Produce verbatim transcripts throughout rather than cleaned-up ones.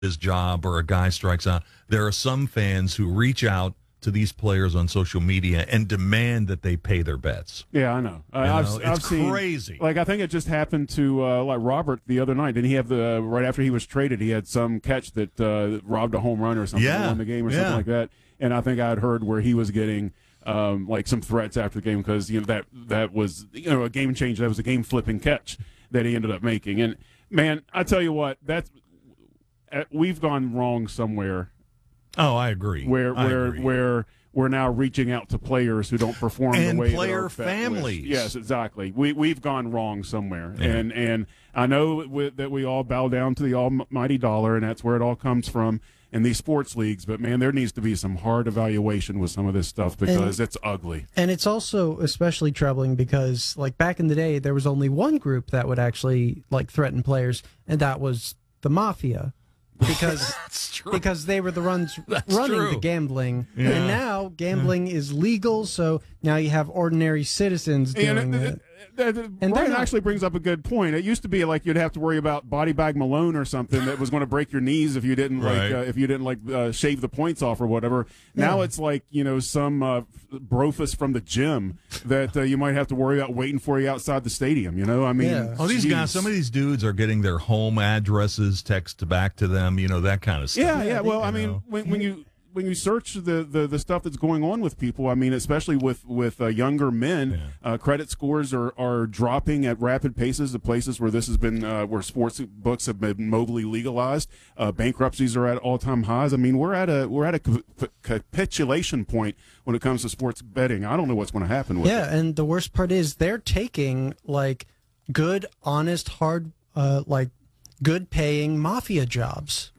his job or a guy strikes out, there are some fans who reach out to these players on social media and demand that they pay their bets. Yeah, I know. Uh, You know, I've, it's I've seen, crazy. Like, I think it just happened to uh, like Robert the other night. Didn't he have the uh, right after he was traded? He had some catch that uh, robbed a home run or something, Yeah, won the game or yeah. something like that. And I think I had heard where he was getting um, like some threats after the game because you know that that was you know a game changer. That was a game flipping catch that he ended up making. And man, I tell you what, that's uh, we've gone wrong somewhere. Oh, I agree. Where I where agree. where we're now reaching out to players who don't perform And the way player that our bet families. lists. Yes, exactly. We we've gone wrong somewhere, Yeah. and and I know we, that we all bow down to the almighty dollar, and that's where it all comes from in these sports leagues. But man, there needs to be some hard evaluation with some of this stuff because And- it's ugly. And it's also especially troubling because, like, back in the day, there was only one group that would actually, like, threaten players, and that was the mafia. Because That's true. because they were the ones That's running true. the gambling. Yeah. And now gambling is legal, so now you have ordinary citizens doing And it. it, it, it, it, And they're Brian not- actually brings up a good point. It used to be like you'd have to worry about body bag Malone or something that was going to break your knees if you didn't Right. like uh, if you didn't like uh, shave the points off or whatever. Now Yeah. it's like you know some uh, brofus from the gym that uh, you might have to worry about waiting for you outside the stadium. You know, I mean, Yeah. Oh, these geez. guys, some of these dudes are getting their home addresses text back to them, you know, that kind of stuff. Yeah, yeah. Well, I you mean, know. when, when you when you search the, the, the stuff that's going on with people, I mean, especially with with uh, younger men, Yeah. uh, credit scores are, are dropping at rapid paces. The places where this has been, uh, where sports books have been mobily legalized, uh, bankruptcies are at all time highs. I mean, we're at a we're at a cap- capitulation point when it comes to sports betting. I don't know what's going to happen with it. Yeah, and the worst part is they're taking, like, good, honest, hard, uh, like, good paying mafia jobs.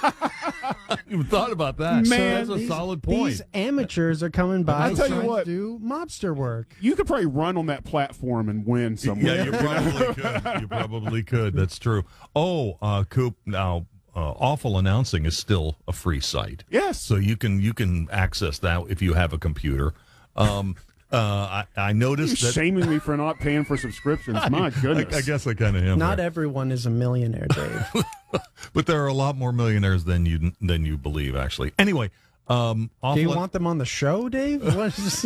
You thought about that. Man, That's a These- solid point. These amateurs are coming by I'll tell you trying what. to do mobster work. You could probably run on that platform and win somewhere. Yeah, you probably could. You probably could. That's true. Oh, uh, Coop. Now, uh, Awful Announcing is still a free site, Yes. so you can you can access that if you have a computer. Um, uh, I, I noticed You're that. shaming me for not paying for subscriptions. My I, goodness. I guess I kind of am. Not there. everyone is a millionaire, Dave. But there are a lot more millionaires than you than you believe. Actually, anyway. Um, Do awful you want them on the show, Dave? What is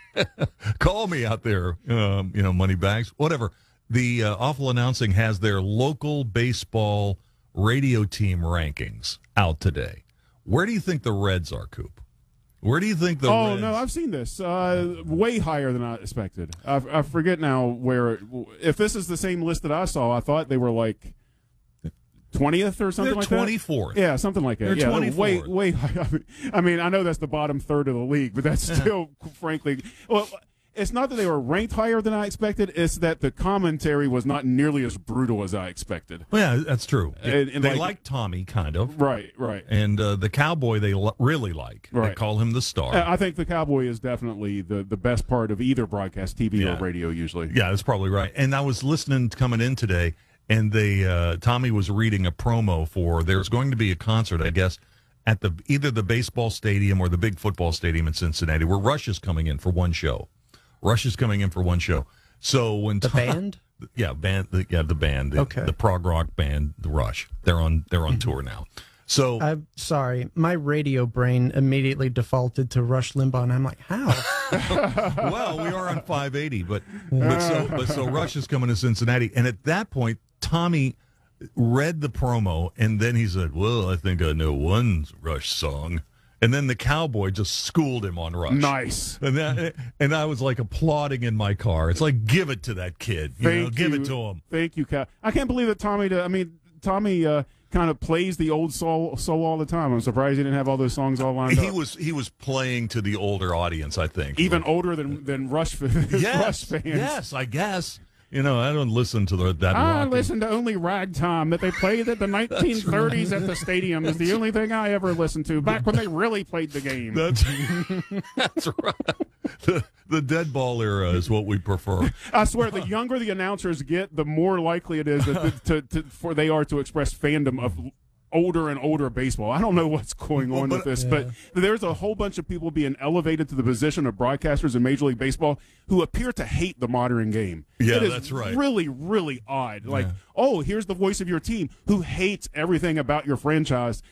Call me out there, um, you know, money bags, whatever. The uh, Awful Announcing has their local baseball radio team rankings out today. Where do you think the Reds are, Coop? Where do you think the Oh Reds? no, I've seen this. Uh, way higher than I expected. I, I forget now where. If this is the same list that I saw, I thought they were like twentieth or something They're like twenty-fourth. that. Yeah, something like that. They're yeah, twenty-fourth. way way. high. I mean, I know that's the bottom third of the league, but that's still, frankly, well. It's not that they were ranked higher than I expected. It's that the commentary was not nearly as brutal as I expected. Well, yeah, that's true. And- and they like- like Tommy, kind of. Right, right. And uh, the Cowboy they lo- really like. They Right. call him the star. Uh, I think the Cowboy is definitely the, the best part of either broadcast, T V Yeah. or radio, usually. Yeah, that's probably right. And I was listening coming in today, and they uh, Tommy was reading a promo for there's going to be a concert, I guess, at the either the baseball stadium or the big football stadium in Cincinnati, where Rush is coming in for one show. Rush is coming in for one show. So when the Tom- band? yeah, band, the, yeah, the band, the, Okay. the prog rock band, the Rush. They're on they're on tour now. So I'm sorry. My radio brain immediately defaulted to Rush Limbaugh, and I'm like, how? well, we are on five eighty, but but so but so Rush is coming to Cincinnati, and at that point, Tommy read the promo, and then he said, "Well, I think I know one Rush song," and then the Cowboy just schooled him on Rush. Nice. And that, and I was like applauding in my car. It's like, give it to that kid, you know, Thank give you. it to him. Thank you, Cal. I can't believe that Tommy. To, I mean, Tommy uh, kind of plays the old soul, soul all the time. I'm surprised he didn't have all those songs all lined He up. was he was playing to the older audience, I think. Even Like, older than than Rush, yes, Rush fans. yes, I guess. You know, I don't listen to the, that. I rockin'- listen to only ragtime that they played at the nineteen thirties at the stadium is the only thing I ever listened to back when they really played the game. That's, that's right. The, the dead ball era is what we prefer. I swear, the younger the announcers get, the more likely it is that to, to, for they are to express fandom of older and older baseball. I don't know what's going on Well, with but- this, Yeah. but there's a whole bunch of people being elevated to the position of broadcasters in Major League Baseball who appear to hate the modern game. Yeah, it is that's right. really, really odd. Like, Yeah. oh, here's the voice of your team who hates everything about your franchise